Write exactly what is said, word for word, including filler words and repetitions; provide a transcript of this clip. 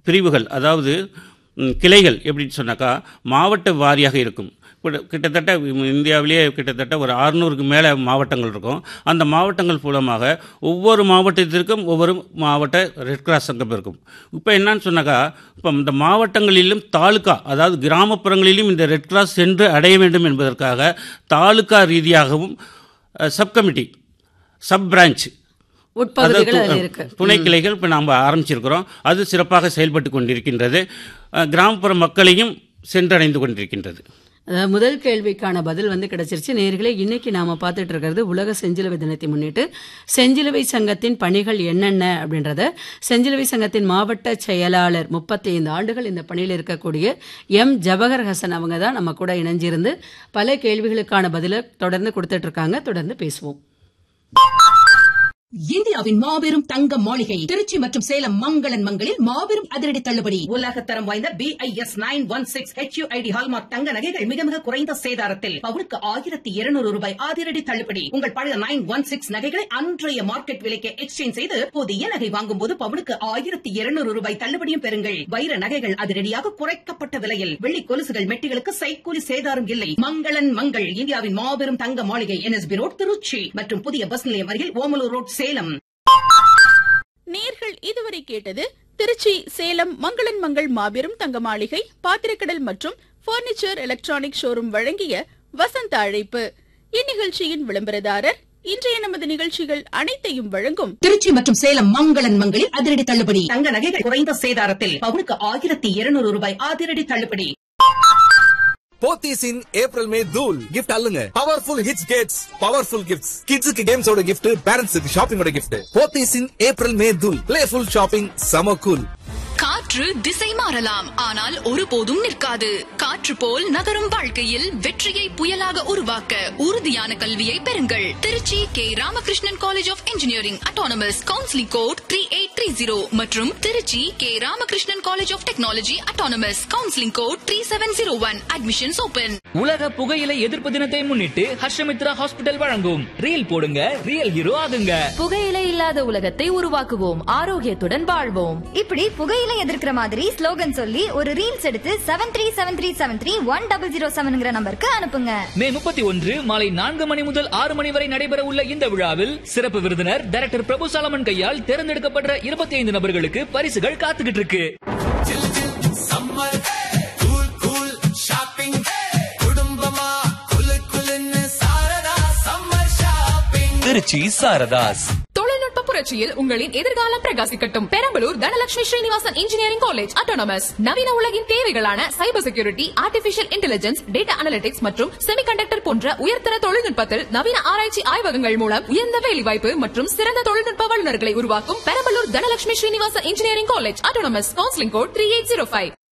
பிரிவுகள், அதாவது கிளைகள் எப்படின்னு சொன்னாக்கா மாவட்ட வாரியாக இருக்கும். கிட்டத்தட்ட இந்தியாவிலேயே கிட்டத்தட்ட ஒரு அறுநூறுக்கு மேலே மாவட்டங்கள் இருக்கும். அந்த மாவட்டங்கள் மூலமாக ஒவ்வொரு மாவட்டத்திற்கும் ஒவ்வொரு மாவட்ட ரெட் கிராஸ் சங்கம் இருக்கும். இப்போ என்னன்னு சொன்னாக்கா, இப்போ இந்த மாவட்டங்களிலும் தாலுக்கா, அதாவது கிராமப்புறங்களிலும் இந்த ரெட் கிராஸ் சென்று அடைய வேண்டும் என்பதற்காக தாலுக்கா ரீதியாகவும் சப் கமிட்டி, சப் பிரான்ச், துணை கிளைகள் இப்போ நாம் ஆரம்பிச்சிருக்கிறோம். அது சிறப்பாக செயல்பட்டு கொண்டிருக்கின்றது. கிராமப்புற மக்களையும் சென்றடைந்து கொண்டிருக்கின்றது. அதாவது முதல் கேள்விக்கான பதில் வந்து கிடைச்சிருச்சு. நேயர்களே, இன்னைக்கு நாம பார்த்துட்டு இருக்கிறது உலக செஞ்சிலுவை தினத்தை முன்னிட்டு செஞ்சிலுவை சங்கத்தின் பணிகள் என்னென்ன அப்படின்றத செஞ்சிலுவை சங்கத்தின் மாவட்ட செயலாளர் முப்பத்தி ஐந்து ஆண்டுகள் இந்த பணியில் இருக்கக்கூடிய எம் ஜவஹர் ஹசன் அவங்க தான் நம்ம கூட இணைஞ்சிருந்து பல கேள்விகளுக்கான பதிலை தொடர்ந்து கொடுத்துட்டு இருக்காங்க. தொடர்ந்து பேசுவோம். இந்தியாவின் மாபெரும் தங்க மாளிகை திருச்சி மற்றும் சேலம் மங்களன் மங்களில் மாபெரும் அதிரடி தள்ளுபடி. உலகத்தரம் வாய்ந்த B I S nine one six H you I D hallmark தங்க நகைகள் மிக மிக குறைந்த சேதாரத்தில் பவுனுக்கு ஆயிரத்தி இருநூறு ரூபாய் அதிரடி தள்ளுபடி. உங்கள் பழைய நைன் ஒன் சிக்ஸ் நகைகளை அன்றைய மார்க்கெட் விலைக்கு எக்ஸ்சேஞ்ச் செய்து புதிய நகை வாங்கும் போது பவுனுக்கு ஆயிரத்தி இருநூறு ரூபாய் தள்ளுபடியும் பெறுங்கள். வைர நகைகள் அதிரடியாக குறைக்கப்பட்ட விலையில், வெள்ளி கொலுசுகள் மெட்டிகளுக்கு சைக்கூலி சேதாரம் இல்லை. மங்களன் மங்கள் இந்தியாவின் மாபெரும் தங்க மாளிகை N S B road Trichy மற்றும் புதிய பஸ் நிலையம் அருகில் ஓமலூர் ரோட் சேலம். நேர்கள் இதுவரை கேட்டது திருச்சி சேலம் மங்களன் மங்கள் மாபெரும் தங்க மாளிகை பாத்திரக்கடல் மற்றும் பர்னிச்சர் எலக்ட்ரானிக் ஷோரூம் வழங்கிய வசந்த அழைப்பு. இந்நிகழ்ச்சியின் விளம்பரதாரர் இன்றைய நமது நிகழ்ச்சிகள் அனைத்தையும் வழங்கும் திருச்சி மற்றும் சேலம் மங்களன் மங்களில் அதிரடி தள்ளுபடி. தங்க நகைகள் குறைந்த சேதாரத்தில் பவுனுக்கு ஆயிரத்தி இருநூறு ரூபாய் அதிரடி தள்ளுபடி. போத்தீஸ் இன் ஏப்ரல் மே தூள் gift அல்லுங்க. Powerful hits Gates powerful gifts. கிட்ஸுக்கு கேம்ஸோட கிஃப்ட், பேரண்ட்ஸுக்கு ஷாப்பிங்கோட கிஃப்ட். போத்தீஸ் இன் ஏப்ரல் மே தூள். பிளேஃபுல் ஷாப்பிங், சம கூல். காற்று திசை மாறலாம், ஆனால் ஒருபோதும் நிற்காது. காற்று போல் நகரும் வாழ்க்கையில் வெற்றியை புயலாக உருவாக்க உறுதியான கல்வியை பெறுங்கள். Trichy K Ramakrishnan college of engineering autonomous, counselling code three eight three zero மற்றும் Trichy K Ramakrishnan college of technology autonomous, counselling code three seven zero one. Admissions open. உலக புகையிலை எதிர்ப்பு தினத்தை முன்னிட்டு ஹர்ஷமித்ரா ஹாஸ்பிட்டல் வழங்கும் ரீல் போடுங்க, ரியல் ஹீரோ ஆகுங்க. புகையிலை இல்லாத உலகத்தை உருவாக்குவோம், ஆரோக்கியத்துடன் வாழ்வோம். இப்படி புகையிலை எதிர்க்கிற மாதிரி ஸ்லோகன் சொல்லி ஒரு ரீல்ஸ் எடுத்து seven three seven three seven three one double zero செவன்ங்கிற நம்பருக்கு அனுப்புங்க. மே முப்பத்தி ஒன்று மாலை நான்கு மணி முதல் ஆறு மணி வரை நடைபெற உள்ள இந்த விழாவில் சிறப்பு விருந்தினர் டைரக்டர் பிரபு சாலமன் கையால் தேர்ந்தெடுக்கப்பட்ட இருபத்தி ஐந்து நபர்களுக்கு பரிசுகள் காத்துக்கிட்டு இருக்கு. திருச்சி சாரதாஸ். தொழில்நுட்ப புரட்சியில் உங்களின் எதிர்காலம் பிரகாசிக்கட்டும். Perambalur Dhanalakshmi Srinivasan engineering college autonomous நவீன உலகின் தேவைகளான cyber security, artificial intelligence, data analytics மற்றும் செமிகண்டக்டர் போன்ற உயர்தர தொழில்நுட்பத்தில் நவீன ஆராய்ச்சி ஆய்வகங்கள் மூலம் உயர்ந்த வேலைவாய்ப்பு மற்றும் சிறந்த தொழில்நுட்ப வல்லுநர்களை உருவாக்கும் Perambalur Dhanalakshmi Srinivasan engineering college autonomous, counselling code three eight zero five.